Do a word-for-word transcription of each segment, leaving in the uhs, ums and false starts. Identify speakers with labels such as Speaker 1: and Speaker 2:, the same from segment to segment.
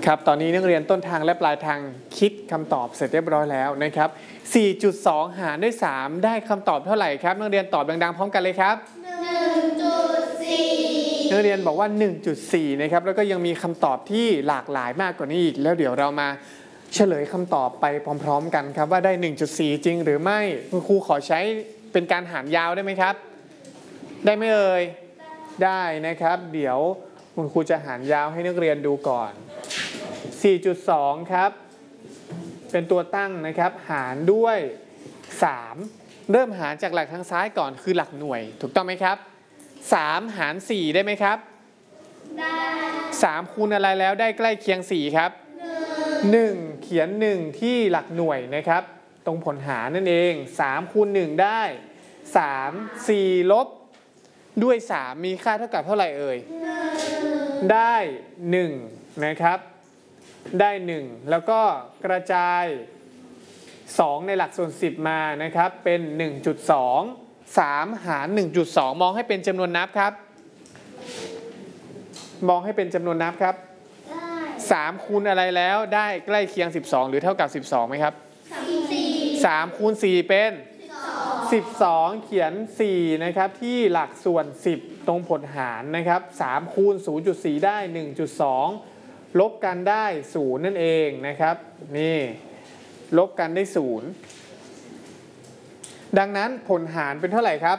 Speaker 1: ครับตอนนี้นักเรียนต้นทางและปลายทางคิดคำตอบเสร็จเรียบร้อยแล้วนะครับ สี่จุดสอง หารด้วยสามได้คำตอบเท่าไหร่ครับนักเรียนตอบดังๆพร้อมกันเลยครับ
Speaker 2: หนึ่งจุดสี่
Speaker 1: นักเรียนบอกว่า หนึ่งจุดสี่ นะครับแล้วก็ยังมีคำตอบที่หลากหลายมากกว่านี้อีกแล้วเดี๋ยวเรามาเฉลยคำตอบไปพร้อมๆกันครับว่าได้ หนึ่งจุดสี่ จริงหรือไม่คุณครูขอใช้เป็นการหารยาวได้ไหมครับได้ไหมเอ่ยได้นะครับเดี๋ยวคุณครูจะหารยาวให้นักเรียนดูก่อน สี่จุดสอง ครับเป็นตัวตั้งนะครับหารด้วยสามเริ่มหารจากหลักทางซ้ายก่อนคือหลักหน่วยถูกต้องไหมครับสามหารสี่ได้ไหมครับ
Speaker 2: ได้
Speaker 1: สามคูณอะไรแล้วได้ใกล้เคียงสี่ครับหนึ่งเขียนหนึ่งที่หลักหน่วยนะครับตรงผลหารนั่นเองสามคูณหนึ่งได้สาม สี่ลบด้วยสามมีค่าเท่ากับเท่าไหร่เอ่ยได้หนึ่งนะครับได้หนึ่งแล้วก็กระจายสองในหลักส่วนสิบมานะครับเป็น หนึ่งจุดสอง สามหาร หนึ่งจุดสอง มองให้เป็นจำนวนนับครับมองให้เป็นจำนวนนับครับสามคูณอะไรแล้วได้ใกล้เคียงสิบสองหรือเท่ากับสิบสองไหมครับสามคูณสี่เป็นสิบสองเขียนสี่นะครับที่หลักส่วนสิบตรงผลหารนะครับสามคูณ ศูนย์จุดสี่ ได้ หนึ่งจุดสอง ลบกันได้ศูนย์นั่นเองนะครับนี่ลบกันได้ศูนย์ดังนั้นผลหารเป็นเท่าไหร่ครับ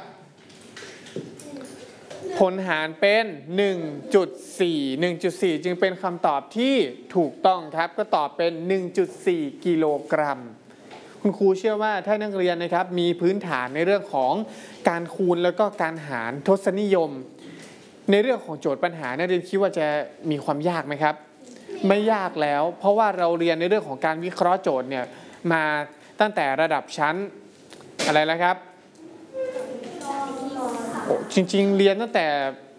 Speaker 1: ผลหารเป็น หนึ่งจุดสี่ หนึ่งจุดสี่ จึงเป็นคำตอบที่ถูกต้องครับก็ตอบเป็น หนึ่งจุดสี่ กิโลกรัมคุณครูเชื่อว่าถ้านักเรียนนะครับมีพื้นฐานในเรื่องของการคูณแล้วก็การหารทศนิยมในเรื่องของโจทย์ปัญหานักเรียนคิดว่าจะมีความยากไหมครับไม่ยากแล้วเพราะว่าเราเรียนในเรื่องของการวิเคราะห์โจทย์เนี่ยมาตั้งแต่ระดับชั้นอะไรแล้วครับจริงๆเรียนตั้งแต่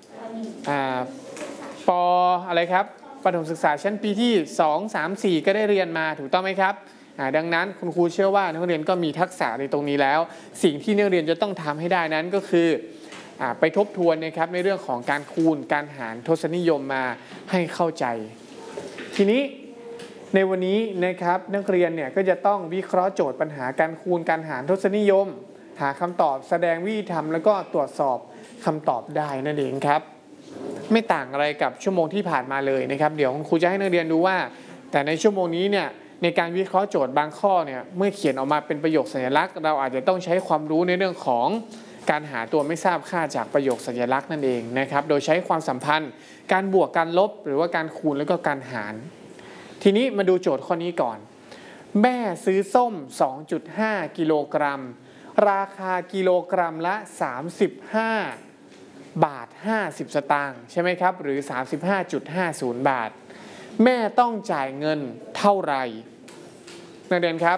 Speaker 1: ป.อะไรครับประถมศึกษาชั้นปีที่สอง สาม สี่ก็ได้เรียนมาถูกต้องไหมครับดังนั้นคุณครูเชื่อว่านักเรียนก็มีทักษะในตรงนี้แล้วสิ่งที่นักเรียนจะต้องทำให้ได้นั้นก็คือไปทบทวนนะครับในเรื่องของการคูณการหารทศนิยมมาให้เข้าใจทีนี้ในวันนี้นะครับนักเรียนเนี่ยก็จะต้องวิเคราะห์โจทย์ปัญหาการคูณการหารทศนิยมหาคำตอบแสดงวิธีทำแล้วก็ตรวจสอบคำตอบได้นั่นเองครับไม่ต่างอะไรกับชั่วโมงที่ผ่านมาเลยนะครับเดี๋ยวคุณครูจะให้นักเรียนดูว่าแต่ในชั่วโมงนี้เนี่ยในการวิเคราะห์โจทย์บางข้อเนี่ยเมื่อเขียนออกมาเป็นประโยคสัญลักษณ์เราอาจจะต้องใช้ความรู้ในเรื่องของการหาตัวไม่ทราบค่าจากประโยคสัญลักษณ์นั่นเองนะครับโดยใช้ความสัมพันธ์การบวกการลบหรือว่าการคูณแล้วก็การหารทีนี้มาดูโจทย์ข้อนี้ก่อนแม่ซื้อส้ม สองจุดห้า กิโลกรัมราคากิโลกรัมละสามสิบห้าบาทห้าสิบสตางค์ใช่ไหมครับหรือ สามสิบห้าจุดห้าศูนย์ บาทแม่ต้องจ่ายเงินเท่าไหร่นักเรียนครับ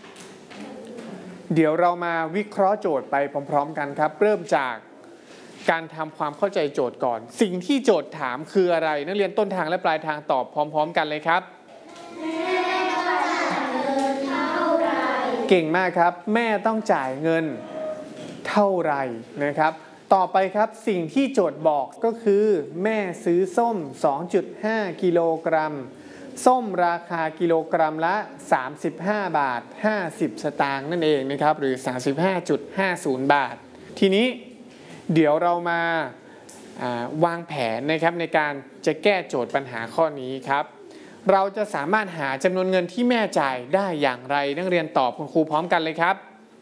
Speaker 1: เดี๋ยวเรามาวิเคราะห์โจทย์ไปพร้อมๆกันครับเริ่มจากการทำความเข้าใจโจทย์ก่อนสิ่งที่โจทย์ถามคืออะไรนักเรียนต้นทางและปลายทางตอบพร้อมๆกันเลยครับ
Speaker 2: แม่ต้องจ่ายเงินเท่าไหร่
Speaker 1: เก่งมากครับแม่ต้องจ่ายเงินเท่าไหร่นะครับต่อไปครับสิ่งที่โจทย์บอกก็คือแม่ซื้อส้ม สองจุดห้า กิโลกรัมส้มราคากิโลกรัมละสามสิบห้าบาทห้าสิบสตางค์นั่นเองนะครับหรือ สามสิบห้าจุดห้าศูนย์ บาททีนี้เดี๋ยวเรามาวางแผนนะครับในการจะแก้โจทย์ปัญหาข้อนี้ครับเราจะสามารถหาจำนวนเงินที่แม่จ่ายได้อย่างไรนักเรียนตอบคุณครูพร้อมกันเลยครับ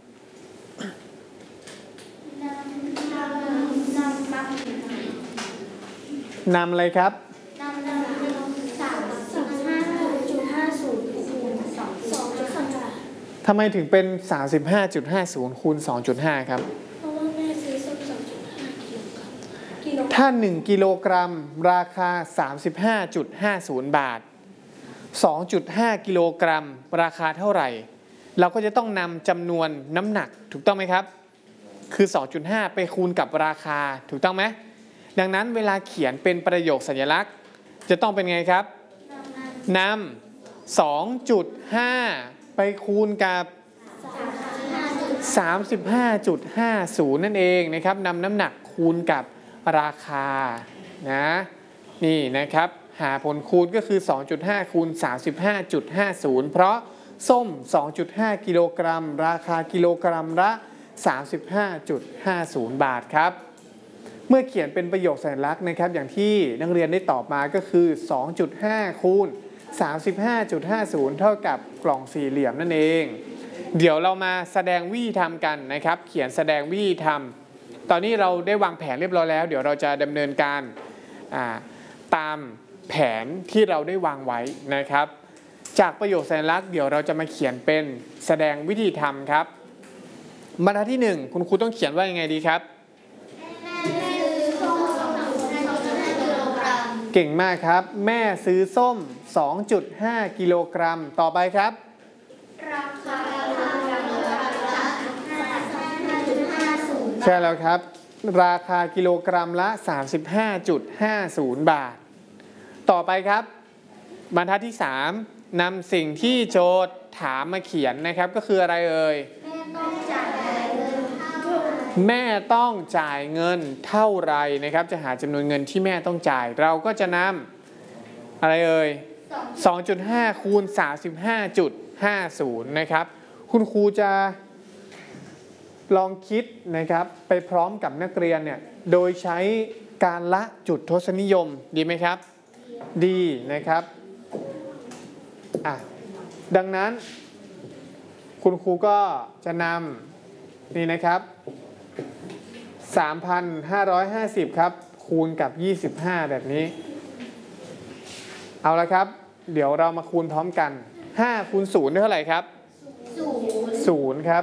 Speaker 1: นำอะไรครับ
Speaker 2: นำนำสามสิบห้าจุดห้าศูนย์คูณสองสองจุดห้า
Speaker 1: ทำไมถึงเป็น สามสิบห้าจุดห้าศูนย์ คูณ สองจุดห้า ครับ
Speaker 2: เพราะว่าแม่ซื้อส้ม สองจุดห้า กิโลกรัม
Speaker 1: ถ้าหนึ่งกิโลกรัมราคา สามสิบห้าจุดห้าศูนย์ บาท สองจุดห้า กิโลกรัมราคาเท่าไหร่เราก็จะต้องนำจำนวนน้ำหนักถูกต้องไหมครับคือ สองจุดห้า ไปคูณกับราคาถูกต้องไหมดังนั้นเวลาเขียนเป็นประโยคสัญลักษณ์จะต้องเป็นไงครับนำ สองจุดห้า ไปคูณกับ สามสิบห้าจุดห้าศูนย์ นั่นเองนะครับนำน้ำหนักคูณกับราคานะนี่นะครับหาผลคูณก็คือ สองจุดห้า คูณ สามสิบห้าจุดห้าศูนย์ เพราะส้ม สองจุดห้า กิโลกรัมราคากิโลกรัมละ สามสิบห้าจุดห้าศูนย์ บาทครับเมื่อเขียนเป็นประโยคสัญลักษณ์นะครับอย่างที่นักเรียนได้ตอบมาก็คือ สองจุดห้า คูณ สามสิบห้าจุดห้าศูนย์ เท่ากับกล่องสี่เหลี่ยมนั่นเองเดี๋ยวเรามาแสดงวิธีทำกันนะครับเขียนแสดงวิธีทำตอนนี้เราได้วางแผนเรียบร้อยแล้วเดี๋ยวเราจะดำเนินการตามแผนที่เราได้วางไว้นะครับจากประโยคสัญลักษณ์เดี๋ยวเราจะมาเขียนเป็นแสดงวิธีทำครับบรรทัดที่หนึ่งคุณครูต้องเขียนว่ายังไงดีครับเก่งมากครับแม่ซื้อส้ม สองจุดห้า กิโลกรัมต่อไปครับราคาใช่แล้วครับราคากิโลกรัมละ สามสิบห้าจุดห้าศูนย์ บาทต่อไปครับบรรทัดที่สามนำสิ่งที่โจทย์ถามมาเขียนนะครับก็คืออะไรเอ่ยแม่ต้องจ่ายเงินเท่าไรนะครับจะหาจำนวนเงินที่แม่ต้องจ่ายเราก็จะนำอะไรเอ่ย สองจุดห้า คูณ สามสิบห้าจุดห้าศูนย์ นะครับคุณครูจะลองคิดนะครับไปพร้อมกับนักเรียนเนี่ยโดยใช้การละจุดทศนิยมดีไหมครับดีนะครับอ่ะดังนั้นคุณครูก็จะนำนี่นะครับ สามพันห้าร้อยห้าสิบ ครับคูณกับยี่สิบห้าแบบนี้เอาละครับเดี๋ยวเรามาคูณพร้อมกันห้าคูณศูนย์ได้เท่าไหร่ครับศูนย์ครับ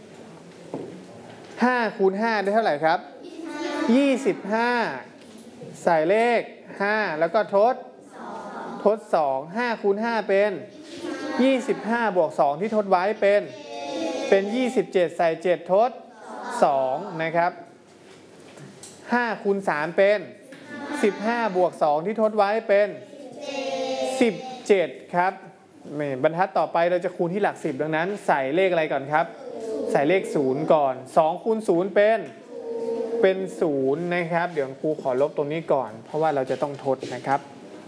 Speaker 1: ห้าคูณห้าได้เท่าไหร่ครับยี่สิบห้าใส่เลขห้าแล้วก็ทดทดสอง ห้าคูณห้าเป็นยี่สิบห้าบวกสองที่ทดไว้เป็นเป็นยี่สิบเจ็ดใส่เจ็ดทดสองนะครับห้าคูณสามเป็นสิบห้าบวกสองที่ทดไว้เป็นสิบเจ็ดครับนี่บรรทัดต่อไปเราจะคูณที่หลักสิบดังนั้นใส่เลขอะไรก่อนครับใส่เลขศูนย์ก่อนสองคูณศูนย์เป็นเป็นศูนย์นะครับเดี๋ยวครูขอลบตรงนี้ก่อนเพราะว่าเราจะต้องทดนะครับ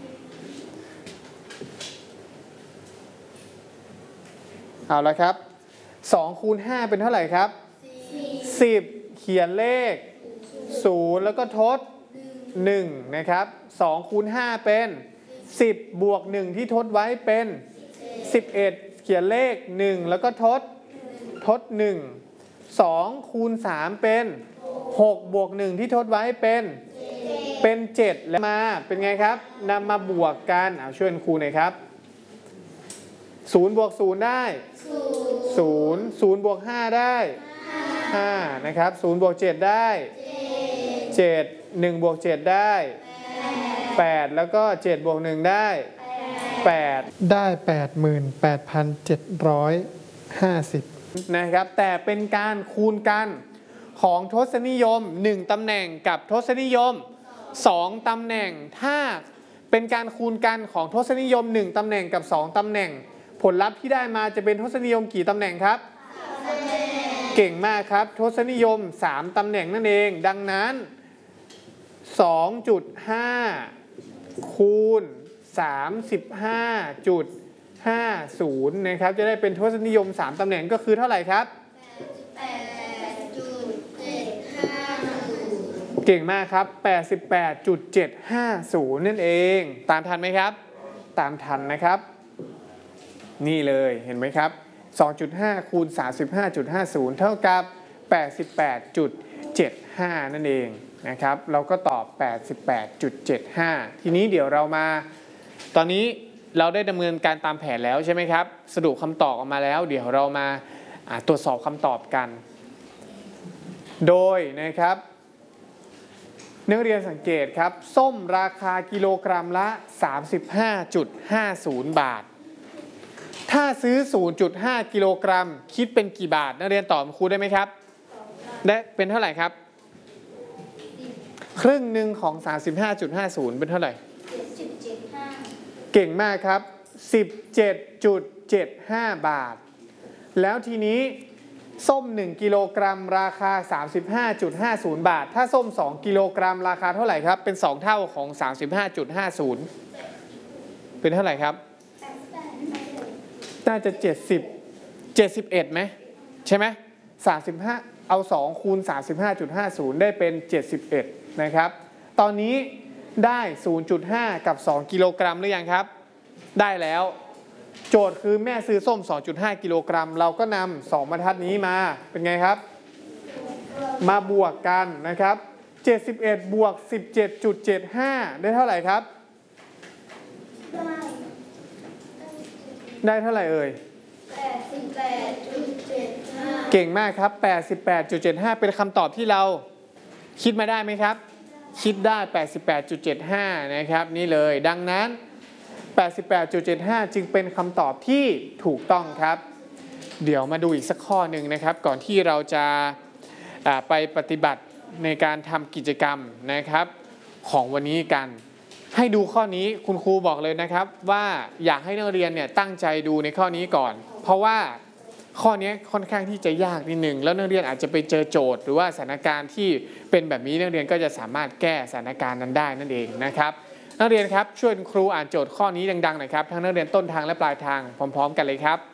Speaker 1: เอาละครับสองคูณห้าเป็นเท่าไหร่ครับสิบเขียนเลขศูนย์แล้วก็ทดหนึ่งนะครับสองคูณห้าเป็นสิบบวกหนึ่งที่ทดไว้เป็นสิบเอ็ดเขียนเลขหนึ่งแล้วก็ทดทดหนึ่ง สองคูณสามเป็นหกบวกหนึ่งที่ทดไว้เป็นเป็นเจ็ดแล้วมาเป็นไงครับนำมาบวกกันเอาช่วยครูหน่อยครับศูนย์บวกศูนย์ได้ศูนย์ศูนย์บวกห้าได้ห้านะครับศูนย์บวกเจ็ดได้เจ็ด หนึ่งบวกเจ็ดได้แปดแล้วก็เจ็ดบวกหนึ่งได้แปด
Speaker 3: ได้ แปดหมื่นแปดพันเจ็ดร้อยห้าสิบ
Speaker 1: นะครับแต่เป็นการคูณกันของทศนิยมหนึ่งตำแหน่งกับทศนิยมสองตำแหน่งถ้าเป็นการคูณกันของทศนิยมหนึ่งตำแหน่งกับสองตำแหน่งผลลัพธ์ที่ได้มาจะเป็นทศนิยมกี่ตำแหน่งครับเก่งมากครับทศนิยมสามตำแหน่งนั่นเองดังนั้น สองจุดห้า คูณ สามสิบห้าจุดห้าศูนย์ นะครับจะได้เป็นทศนิยมสามตำแหน่งก็คือเท่าไหร่ครับเก่งมากครับ แปดสิบแปดจุดเจ็ดห้าศูนย์ นั่นเองตามทันไหมครับตามทันนะครับนี่เลยเห็นไหมครับ สองจุดห้า คูณ สามสิบห้าจุดห้าศูนย์ เท่ากับ แปดสิบแปดจุดเจ็ดห้า นั่นเองนะครับเราก็ตอบ แปดสิบแปดจุดเจ็ดห้า ทีนี้เดี๋ยวเรามาตอนนี้เราได้ดำเนินการตามแผนแล้วใช่ไหมครับสรุปคำตอบออกมาแล้วเดี๋ยวเรามาตรวจสอบคำตอบกันโดยนะครับนักเรียนสังเกตครับส้มราคากิโลกรัมละ สามสิบห้าจุดห้าศูนย์ บาทถ้าซื้อ ศูนย์จุดห้า กิโลกรัมคิดเป็นกี่บาทนักเรียนตอบครูได้ไหมครับได้เป็นเท่าไหร่ครับครึ่งหนึ่งของ สามสิบห้าจุดห้าศูนย์ เป็นเท่าไหร่เก่งมากครับ สิบเจ็ดจุดเจ็ดห้า บาทแล้วทีนี้ส้มหนึ่งกิโลกรัมราคา สามสิบห้าจุดห้าศูนย์ บาทถ้าส้มสองกิโลกรัมราคาเท่าไหร่ครับเป็นสองเท่าของ สามสิบห้าจุดห้าศูนย์เป็นเท่าไหร่ครับน่าจะเจ็ดสิบ เจ็ดสิบเอ็ดไหมใช่ไหมสามสิบห้าเอาสองคูณ สามสิบห้าจุดห้าศูนย์ ได้เป็นเจ็ดสิบเอ็ดนะครับตอนนี้ได้ ศูนย์จุดห้า กับสองกิโลกรัมหรือยังครับได้แล้วโจทย์คือแม่ซื้อส้ม สองจุดห้า กิโลกรัมเราก็นำสองบรรทัดนี้มาเป็นไงครับมาบวกกันนะครับเจ็ดสิบเอ็ดบวก สิบเจ็ดจุดเจ็ดห้า ได้เท่าไหร่ครับได้เท่าไหร่เอ่ย
Speaker 2: แปดสิบแปดจุดเจ็ดห้า
Speaker 1: เก่งมากครับ แปดสิบแปดจุดเจ็ดห้า เป็นคำตอบที่เราคิดมาได้ไหมครับคิดได้ แปดสิบแปดจุดเจ็ดห้า นะครับนี่เลยดังนั้น แปดสิบแปดจุดเจ็ดห้า จึงเป็นคำตอบที่ถูกต้องครับเดี๋ยวมาดูอีกสักข้อหนึ่งนะครับก่อนที่เราจะไปปฏิบัติในการทำกิจกรรมนะครับของวันนี้กันให้ดูข้อนี้คุณครูบอกเลยนะครับว่าอยากให้นักเรียนเนี่ยตั้งใจดูในข้อนี้ก่อนเพราะว่าข้อนี้ค่อนข้างที่จะยากนิดนึงแล้วนักเรียนอาจจะไปเจอโจทย์หรือว่าสถานการณ์ที่เป็นแบบนี้นักเรียนก็จะสามารถแก้สถานการณ์นั้นได้นั่นเองนะครับนักเรียนครับช่วยครูอ่านโจทย์ข้อนี้ดังๆหน่อยครับทั้งนักเรียนต้นทางและปลายทางพร้อมๆกันเลยครับ